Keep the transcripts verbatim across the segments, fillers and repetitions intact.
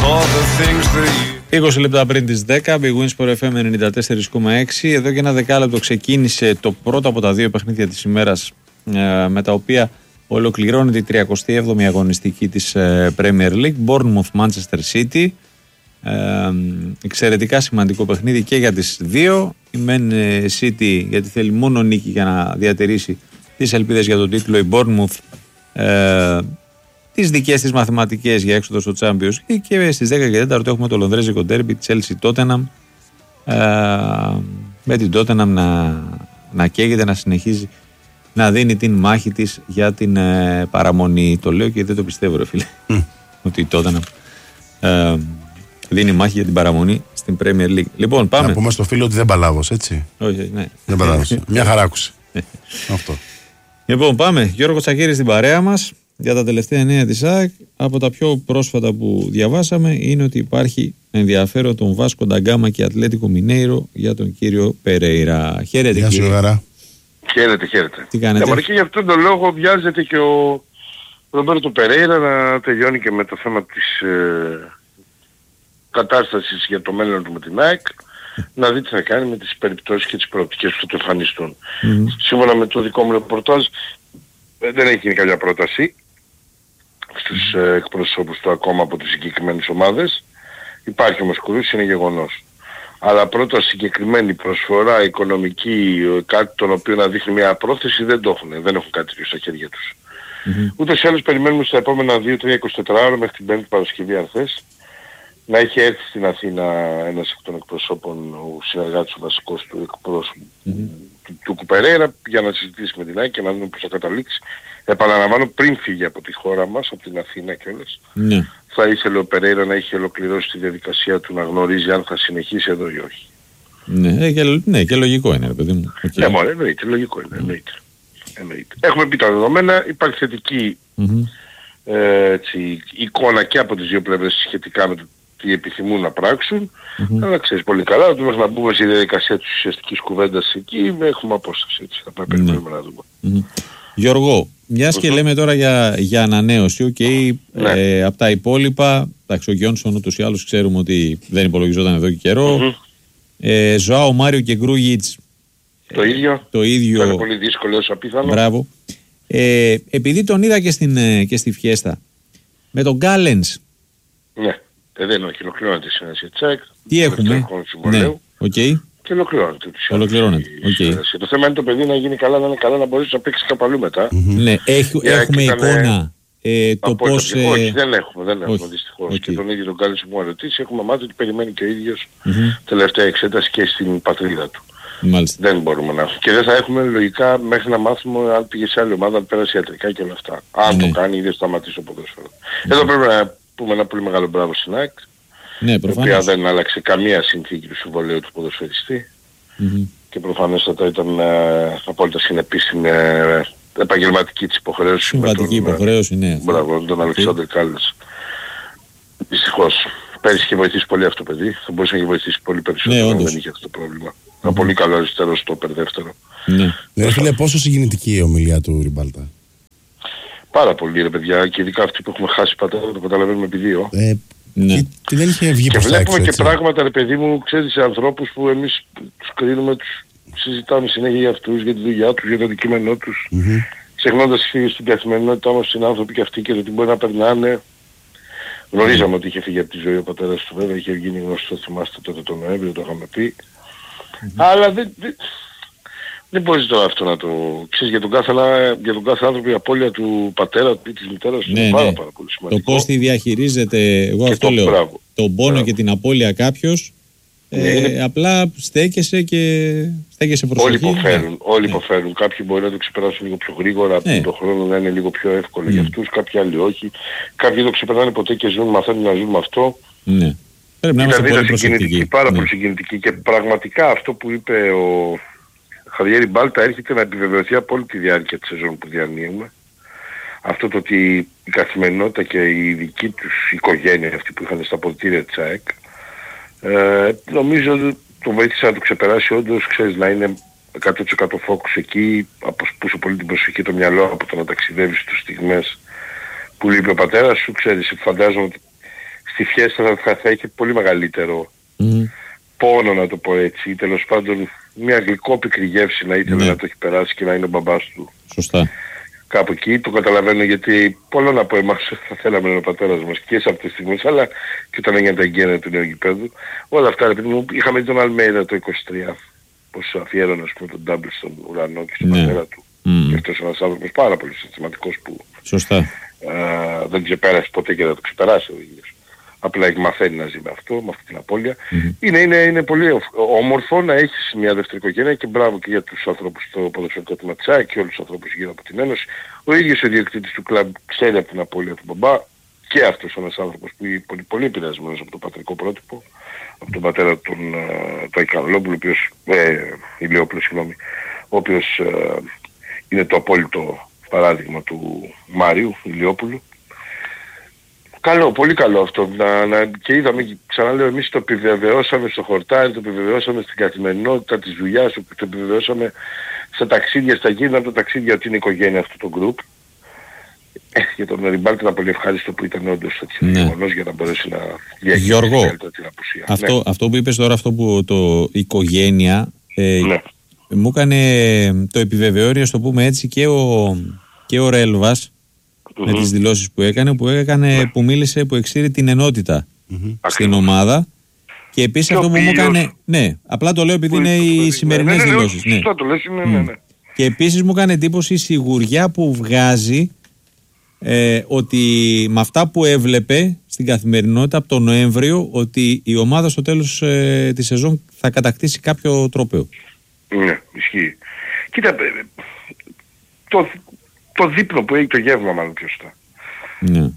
είκοσι λεπτά πριν τις δέκα, Big Win Sport εφ εμ ενενήντα τέσσερα κόμμα έξι. Εδώ και ένα δεκάλεπτο ξεκίνησε το πρώτο από τα δύο παιχνίδια της ημέρας, με τα οποία ολοκληρώνεται η τριαντάεβδομη έβδομη αγωνιστική της Premier League. Bournemouth Manchester City. Ε, εξαιρετικά σημαντικό παιχνίδι και για τις δύο. Η Men City, γιατί θέλει μόνο νίκη για να διατηρήσει τις ελπίδες για τον τίτλο. Η Bournemouth ε, τις δικές της μαθηματικές για έξοδο στο Champions League. Και στις δέκα και τέσσερα έχουμε το λονδρέζικο ντέρμπι Chelsea Tottenham, ε, με την Tottenham να, να καίγεται, να συνεχίζει να δίνει την μάχη της για την ε, παραμονή. Το λέω και δεν το πιστεύω, ρε φίλε, mm. ότι η Tottenham ε, δίνει μάχη για την παραμονή στην Premier League. Λοιπόν, πάμε. Να πούμε στο φίλο ότι δεν παλάβωσε, έτσι. Όχι, ναι. Δεν παλάβωσε. Μια χαρά άκουσε. Αυτό. Λοιπόν, πάμε. Γιώργο Τσακίρη στην παρέα μας για τα τελευταία νέα της ΑΕΚ. Από τα πιο πρόσφατα που διαβάσαμε είναι ότι υπάρχει ενδιαφέρον τον Βάσκο Νταγκάμα και Ατλέτικο Μινέιρο για τον κύριο Περέιρα. Χαίρετε, κύριε. Γεια Χαίρετε, χαίρετε. Τι κάνετε? Και για αυτόν τον λόγο βιάζεται και ο Ρομπέρτο Περέιρα να τελειώνει και με το θέμα της ε, κατάστασης για το μέλλον του με την ΑΕΚ, να δει τι θα κάνει με τις περιπτώσεις και τις προοπτικές που θα του εμφανιστούν. Mm-hmm. Σύμφωνα με το δικό μου ρεπορτάζ, δεν έχει γίνει κάποια πρόταση στους ε, εκπροσώπους του ακόμα από τις συγκεκριμένες ομάδες. Υπάρχει όμως κουρούς, είναι γεγονός. Αλλά πρώτα συγκεκριμένη προσφορά οικονομική, κάτι τον οποίο να δείχνει μια πρόθεση, δεν το έχουν, δεν έχουν κάτι στα χέρια τους. Mm-hmm. Ούτως ή άλλως περιμένουμε στα επόμενα δύο τρία εικοσιτέσσερις ώρα μέχρι την Πέμπτη Παρασκευή αν θες, να έχει έρθει στην Αθήνα ένας εκ των εκπροσώπων, ο συνεργάτης ο βασικός του εκπρόσωπου mm-hmm. του, του Κουπερέιρα, για να συζητήσει με την ΑΕΚ και να δούμε πώς θα καταλήξει. Επαναλαμβάνω, πριν φύγει από τη χώρα μας, από την Αθήνα κιόλας, mm-hmm. θα ήθελε ο Περέιρα να έχει ολοκληρώσει τη διαδικασία του να γνωρίζει αν θα συνεχίσει εδώ ή όχι. Ναι, και, ναι, και λογικό είναι, ρε παιδί μου. Okay. Ναι, μόνο εννοείται, λογικό είναι, εννοείται. εννοείται. Έχουμε πει τα δεδομένα, υπάρχει θετική mm-hmm. ε, έτσι, εικόνα και από τις δύο πλευρές σχετικά με το τι επιθυμούν να πράξουν, mm-hmm. αλλά ξέρεις πολύ καλά ότι μέχρι να μπούμε στη διαδικασία της ουσιαστικής κουβέντας εκεί έχουμε απόσταση, έτσι, θα πρέπει mm-hmm. να δούμε. Mm-hmm. Γιώργο, μιας mm-hmm. και λέμε τώρα για, για ανανέωση, okay, ναι. ε, από τα υπόλοιπα, εντάξει, ο Γιόνσον ούτως ή άλλως ξέρουμε ότι δεν υπολογιζόταν εδώ και καιρό, mm-hmm. ε, Ζωάο, Μάριο και Γκρούγιτς, το ίδιο, το ίδιο, είναι πολύ δύσκολο όσο απίθανο. Μπράβο. Ε, επειδή τον είδα και, στην, και στη Φιέστα, με τον Γκάλενς, ναι. Ε, δεν όχι, ολοκληρώνεται η συνέντευξη της ΑΕΚ. Τι έχουμε? Ναι, οκ. Okay. Και ολοκληρώνεται. Ολοκληρώνεται, οκ. Okay. Το θέμα είναι το παιδί να γίνει καλά, να είναι καλά, να μπορείς να παίξεις κάπου αλλού μετά. Mm-hmm. Ναι, Έχ, έχουμε ήταν, εικόνα ε, το πώς... Ε... Όχι, δεν έχουμε, δεν έχουμε όχι. Δυστυχώς. Okay. Και τον ίδιο τον Γκάλενς που μου ρωτήσει, έχουμε μάθει ότι περιμένει και ο ίδιος mm-hmm. τελευταία εξέταση και στην πατρίδα του. Μάλιστα. Δεν μπορούμε να έχουμε. Και δεν θα έχουμε λογικά μέχρι να μάθουμε αν πήγε σε άλλη ομάδα, αν πέρασε ιατρικά και όλα αυτά. Αν ναι. το κάνει ή δεν σταματήσει το ποδόσφαιρο. Mm-hmm. Εδώ πρέπει να πούμε ένα πολύ μεγάλο μπράβο στην ΑΕΚ. Ναι, η οποία δεν άλλαξε καμία συνθήκη του συμβολέου του ποδοσφαιριστή mm-hmm. και προφανέστατα ήταν ε, απόλυτα συνεπής στην ε, επαγγελματική της υποχρέωση. Συμβατική υποχρέωση, ναι. Μπράβο, τον Αλεξάνδρ Κάλλας. Δυστυχώς, πέρυσι είχε βοηθήσει πολύ αυτό το παιδί, θα μπορούσε να είχε βοηθήσει πολύ περισσότερο αν ναι, δεν είχε αυτό το πρόβλημα. Mm-hmm. Ένα πολύ καλό αριστερό στόπερ δεύτερο. Ναι. Ναι, φίλε, πόσο συγκινητική η ομιλία του Ριμπάλτα? Πάρα πολύ ρε παιδιά, και ειδικά αυτοί που έχουμε χάσει πατέρα το καταλαβαίνουμε επί δύο. Ε, ναι. Και, και δεν είχε βγει και βλέπουμε έξω, και έτσι. πράγματα ρε παιδί μου, ξέρεις, σε ανθρώπους που εμείς τους κρίνουμε, τους συζητάμε συνέχεια για αυτούς, για τη δουλειά τους, για το αντικείμενό τους. Mm-hmm. Ξεχνώντας φύγει στην καθημερινότητά μας στην άνθρωποι και αυτοί και το τι μπορεί να περνάνε. Γνωρίζαμε mm-hmm. ότι είχε φύγει από τη ζωή ο πατέρας του, βέβαια, είχε γίνει γνωστό, θυμάστε τότε τον Νοέμβριο, το είχαμε πει. Mm-hmm. Αλλά δεν... δεν... Δεν μπορείς τώρα αυτό να το... Ξέρεις, για τον κάθε, για τον κάθε άνθρωπο η απώλεια του πατέρα του ή της μητέρας του ναι, είναι πάρα, ναι. πάρα πολύ σημαντικό. Το πώς τη διαχειρίζεται, εγώ και αυτό το λέω, μπράβο. τον πόνο μπράβο. και την απώλεια κάποιος, ναι, ε, είναι... απλά στέκεσαι και στέκεσαι προσοχή. Όλοι υποφέρουν, ναι. όλοι ναι. υποφέρουν. Κάποιοι μπορεί να το ξεπεράσουν λίγο πιο γρήγορα, ναι. τον χρόνο να είναι λίγο πιο εύκολο mm. για αυτούς, κάποιοι άλλοι όχι. Κάποιοι δεν το ξεπερνάνε ποτέ και ζουν, μαθαίνουν να ζουν με αυτό. Ναι. Πρέπει να είμαστε πολύ προσεκτικοί. Πάρα ναι. πολύ συγκινητική και πραγματικά αυτό που είπε ο Χαβιέρ Ριμπάλτα έρχεται να επιβεβαιωθεί από όλη τη διάρκεια της σεζόν που διανύουμε. Αυτό το ότι η καθημερινότητα και η δική τους οικογένεια, αυτοί που είχαν στα ποδητήρια της ΑΕΚ, ε, νομίζω ότι το βοήθησε να το ξεπεράσει όντως, ξέρεις, να είναι εκατό τοις εκατό focus εκεί, αποσπούσε πολύ την προσοχή το μυαλό από το να ταξιδεύεις στις στιγμές που λείπει ο πατέρας σου, ξέρεις, φαντάζομαι ότι στη φιέστα θα, θα, θα είχε πολύ μεγαλύτερο mm. πόνο, να το πω έτσι, ή τέλος πάντων μια γλυκόπικρη γεύση να ήθελε mm. να το έχει περάσει και να είναι ο μπαμπάς του. Σωστά. Κάπου εκεί το καταλαβαίνω, γιατί πολλών από εμάς θα θέλαμε να είναι ο πατέρας μας και σε αυτές τις στιγμές, αλλά και όταν έγινε τα εγγένεια του νέου γηπέδου. Όλα αυτά, ρε παιδί μου, είχαμε τον Αλμέιδα το είκοσι τρία, πως αφιέρωνε ας πούμε τον double στον ουρανό και στον ναι. πατέρα του. Mm. Και αυτός ένας άνθρωπος πάρα πολύ συστηματικός που Σωστά. Α, δεν ξεπέρασε ποτέ και δεν το ξεπεράσει ο ίδιος. Απλά μαθαίνει να ζει με αυτό, με αυτή την απώλεια. Mm-hmm. Είναι, είναι, είναι πολύ όμορφο να έχεις μια δεύτερη οικογένεια και μπράβο και για τους ανθρώπους στο ποδοσφαιρικό του Ματσά και όλους τους ανθρώπους γύρω από την Ένωση. Ο ίδιος ο ιδιοκτήτης του κλαμπ ξέρει από την απώλεια του μπαμπά και αυτός ένας άνθρωπος που είναι πολύ, πολύ επηρεασμένος από το πατρικό πρότυπο, από τον πατέρα του τον Ικανολόπουλου, ο οποίος, ε, Ηλιόπουλο, συγγνώμη, ο οποίος ε, είναι το απόλυτο παράδειγμα του Μάριου Ηλιόπουλου. Καλό, πολύ καλό αυτό. Να, να, και είδαμε, ξαναλέω, εμείς το επιβεβαιώσαμε στο χορτάρι, το επιβεβαιώσαμε στην καθημερινότητα της δουλειάς, το επιβεβαιώσαμε στα ταξίδια, στα γύρνα τα ταξίδια ότι είναι η οικογένεια αυτού του γκρουπ. Ε, για τον Ριμπάλτη ήταν πολύ ευχάριστο που ήταν όντως έτσι ναι. γεγονός για να μπορέσει να διαχειριστεί καλύτερα την απουσία. Αυτό, ναι. αυτό που είπες τώρα, αυτό που το οικογένεια, ε, ναι. μου έκανε το επιβεβαιώνει, ας το πούμε έτσι, και ο, και ο Ρέλβας mm-hmm. με τις δηλώσεις που έκανε, που, έκανε ναι. που μίλησε, που εξήρει την ενότητα mm-hmm. στην ομάδα. Και επίσης αυτό που μου έκανε, ναι, απλά το λέω επειδή είναι οι σημερινές ναι, ναι, ναι, δηλώσεις. Ναι. Σωστά το λες, ναι, ναι, ναι. Και επίσης μου έκανε εντύπωση η σιγουριά που βγάζει ε, ότι με αυτά που έβλεπε στην καθημερινότητα από τον Νοέμβριο, ότι η ομάδα στο τέλος ε, της σεζόν θα κατακτήσει κάποιο τρόπαιο. Ναι, ισχύει. Κοίτα, το, το δείπνο που έχει το γεύμα μάλλον πιο σωστά. Ναι.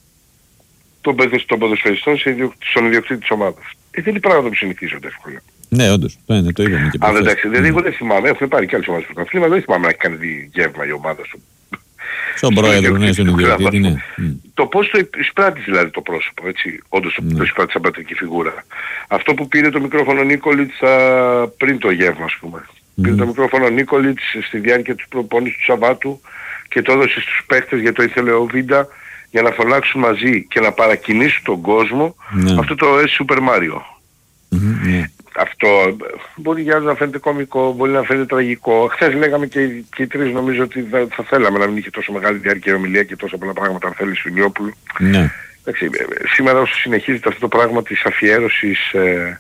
Τον ποδοσφαιριστών στον ιδιοκτήτη της ομάδας. Ε, δεν είναι πράγματα που συνηθίζονται εύκολα. Ναι, όντως. Το, είναι, το είδαμε και πριν. Αν εντάξει, δηλαδή εγώ δεν θυμάμαι, έχουν πάρει και άλλες ομάδες που καθλήμα, δεν θυμάμαι να έχει κάνει γεύμα η ομάδα σου. Στον πρόεδρο, ναι, στον ιδιοκτήτη, ναι. Το πώς το εισπράττει δηλαδή το πρόσωπο, έτσι, όντως το, το εισπράττει σαν πατρική φιγούρα. Αυτό που πήρε το μικρόφωνο Νίκολιτς πριν το γεύμα, ας πούμε. Mm. Πήρε το μικρόφωνο Νίκολιτς στη διάρκεια της προπόνησης του Σαββάτου και το έδωσε στους παίχτες, γιατί το ήθελε ο Βίντα, για να φωνάξουν μαζί και να παρακινήσουν τον κόσμο mm. αυτό το Super Mario. Mm-hmm, yeah. Αυτό μπορεί για να φαίνεται κωμικό, μπορεί να φαίνεται τραγικό. Χθες λέγαμε και, και οι τρεις νομίζω ότι θα, θα θέλαμε να μην είχε τόσο μεγάλη διάρκεια η ομιλία και τόσο πολλά πράγματα αν θέλει του Ηλιόπουλου. Ναι. Εντάξει, σήμερα όσο συνεχίζεται αυτό το πράγμα της αφιέρωσης, ε,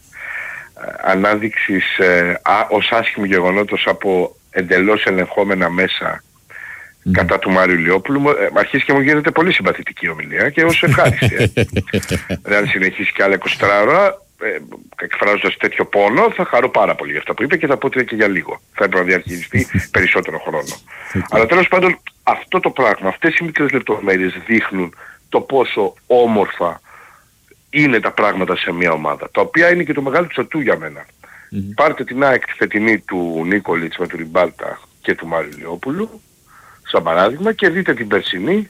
ανάδειξης ε, α, ως άσχημο γεγονότος από εντελώς ελεγχόμενα μέσα mm. κατά του Μάριου Ηλιόπουλου, ε, αρχίζει και μου γίνεται πολύ συμπαθητική ομιλία και όσο ευχάριστη. ε. Αν συνεχίσει και άλλα είκοσι ώρα, Ε, εκφράζοντας τέτοιο πόνο, θα χαρώ πάρα πολύ για αυτά που είπε και θα πω ότι και για λίγο. Θα έπρεπε να διαχειριστεί περισσότερο χρόνο. Αλλά τέλος πάντων αυτό το πράγμα, αυτές οι μικρές λεπτομέρειες δείχνουν το πόσο όμορφα είναι τα πράγματα σε μια ομάδα. Τα οποία είναι και το μεγάλο τσατού για μένα. Mm-hmm. Πάρτε την ΑΕΚ τη φετινή του Νίκολιτς με του Ριμπάλτα και του Μάριου Ηλιόπουλου, σαν παράδειγμα, και δείτε την περσινή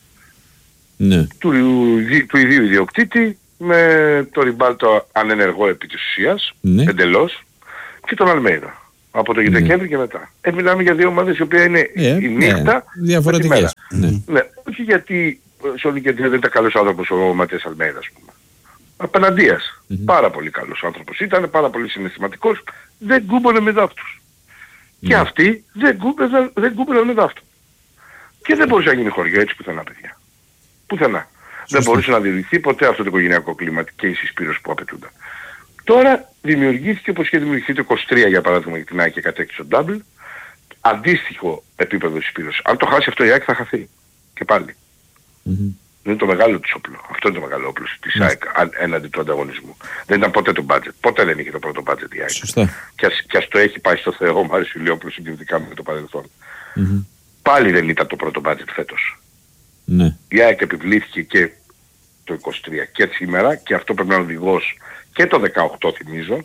mm-hmm. του, του ιδίου ιδιοκτήτη, με το Ριμπάλτο ανενεργό επί της ουσίας, ναι. εντελώς, και τον Αλμέιδα. Από το Δεκέμβρη ναι. και μετά. Ε, μιλάμε για δύο ομάδες οι οποίες είναι yeah, η νύχτα yeah, διαφορετικές. Ναι. ναι. Όχι γιατί σε όλη και δεν ήταν καλός άνθρωπος ο Ματίας Αλμέιδα, ας πούμε. Απέναντίας. Mm-hmm. Πάρα πολύ καλός άνθρωπος. Ήταν πάρα πολύ συναισθηματικός. Δεν κούμπονε με δάφτους. Mm-hmm. Και αυτοί δεν κούμποναν δεν με δάφτους. Και δεν μπορούσε να γίνει χωριό έτσι πουθενά, παιδιά. Πουθενά. Δεν μπορούσε να διηγηθεί ποτέ αυτό το οικογενειακό κλίμα και η συσπήρωση που απαιτούνταν. Τώρα δημιουργήθηκε, όπως είχε δημιουργηθεί το είκοσι τρία για παράδειγμα για την ΑΕΚ και κατέκτησε το double, αντίστοιχο επίπεδο συσπήρωσης. Αν το χάσει αυτό η ΑΕΚ θα χαθεί. Και πάλι. Mm-hmm. Είναι το μεγάλο της όπλο. Αυτό είναι το μεγάλο όπλο της mm-hmm. ΑΕΚ έναντι του ανταγωνισμού. Δεν ήταν ποτέ το budget. Ποτέ δεν είχε το πρώτο budget η ΑΕΚ. Σωστά. Και ας, και ας το έχει πάει στο Θεό, ο Μάριος Ηλιόπουλος συγκριτικά με το παρελθόν. Mm-hmm. Πάλι δεν ήταν το πρώτο budget φέτος. Ναι. Η ΑΕΚ επιβλήθηκε και το είκοσι τρία και σήμερα, και αυτό πρέπει να είναι οδηγός και το δεκαοκτώ θυμίζω,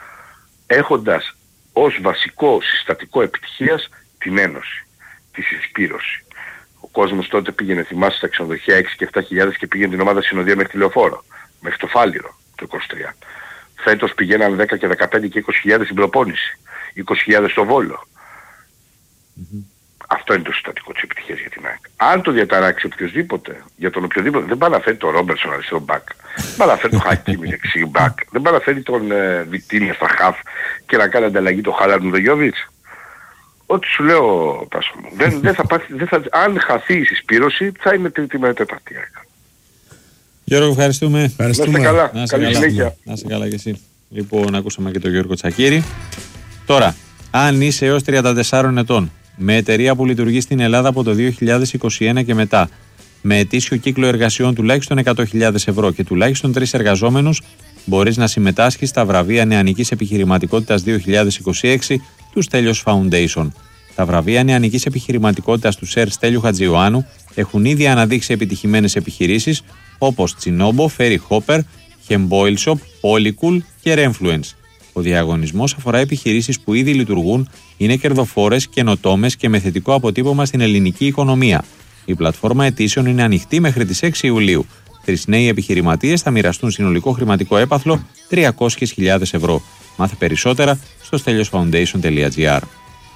έχοντας ως βασικό συστατικό επιτυχίας την Ένωση, τη συσπήρωση. Ο κόσμος τότε πήγαινε, θυμάσαι, στα ξενοδοχεία έξι και επτά χιλιάδες και πήγαινε την ομάδα συνοδεία μέχρι τη Λεωφόρο, μέχρι το Φάληρο το είκοσι τρία. Φέτος πηγαίναν δέκα και δεκαπέντε και είκοσι χιλιάδες στην προπόνηση, είκοσι χιλιάδες στο Βόλο. Mm-hmm. Αυτό είναι το συστατικό της επιτυχίας για την ΑΕΚ. Αν το διαταράξει οποιοδήποτε, για τον οποιοδήποτε, δεν πάει να φέρει τον Ρόμπερτσον αριστερό μπακ, δεν πάει να φέρει τον Χακίμι δεξί μπακ, δεν πάει να φέρει τον ε, Βιτίνια στα χαφ και να κάνει ανταλλαγή τον Χάλαρντ με τον Γιώβιτς. Ό,τι σου λέω, Τάσο μου, δεν, δεν θα πάθει, δεν θα, αν χαθεί η συσπήρωση θα είναι τρίτη με τέταρτη ΑΕΚ. Γιώργο, ευχαριστούμε. ευχαριστούμε. Να είστε καλά. Να είστε Καλή καλά. συνέχεια. Να είστε καλά και εσύ. Λοιπόν, ακούσαμε και τον Γιώργο Τσακίρη. Τώρα, αν είσαι έως τριάντα τεσσάρων ετών, με εταιρεία που λειτουργεί στην Ελλάδα από το δύο χιλιάδες είκοσι ένα και μετά, με ετήσιο κύκλο εργασιών τουλάχιστον εκατό χιλιάδες ευρώ και τουλάχιστον τρεις εργαζόμενους, μπορείς να συμμετάσχεις στα βραβεία Νεανικής Επιχειρηματικότητας δύο χιλιάδες είκοσι έξι του Στέλιος Foundation. Τα βραβεία Νεανικής Επιχειρηματικότητας του Σερ Στέλιου Χατζιωάννου έχουν ήδη αναδείξει επιτυχημένες επιχειρήσεις όπως Τσινόμπο, Ferry Hopper, Hemboil Shop, Polycool και Renfluence. Ο διαγωνισμός αφορά επιχειρήσεις που ήδη λειτουργούν, είναι κερδοφόρες, καινοτόμες και με θετικό αποτύπωμα στην ελληνική οικονομία. Η πλατφόρμα αιτήσεων είναι ανοιχτή μέχρι τις έξι Ιουλίου. Τρεις νέοι επιχειρηματίες θα μοιραστούν συνολικό χρηματικό έπαθλο τριακόσιες χιλιάδες ευρώ. Μάθε περισσότερα στο στέλιος foundation τελεία τζι άρ.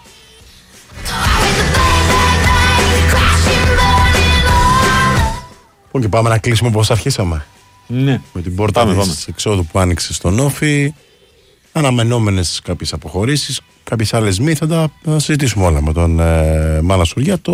Λοιπόν, και πάμε να κλείσουμε όπως αρχίσαμε. Ναι. Με την πόρτα πάμε, της εξόδου που άνοιξε στον Όφη. Αναμενόμενες κάποιες αποχωρήσεις, κάποιες άλλες μη, θα τα συζητήσουμε όλα με τον ε, Μάνα Σουριά.